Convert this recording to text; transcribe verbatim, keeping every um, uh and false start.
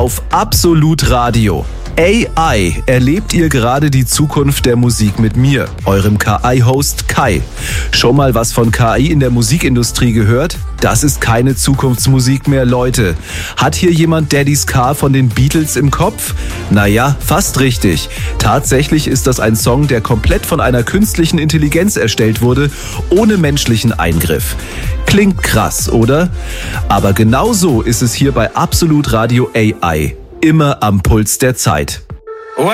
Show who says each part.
Speaker 1: auf Absolut Radio. A I, erlebt ihr gerade die Zukunft der Musik mit mir, eurem K I-Host Kai. Schon mal was von K I in der Musikindustrie gehört? Das ist keine Zukunftsmusik mehr, Leute. Hat hier jemand Daddy's Car von den Beatles im Kopf? Naja, fast richtig. Tatsächlich ist das ein Song, der komplett von einer künstlichen Intelligenz erstellt wurde, ohne menschlichen Eingriff. Klingt krass, oder? Aber genau so ist es hier bei Absolut Radio A I. Immer am Puls der Zeit.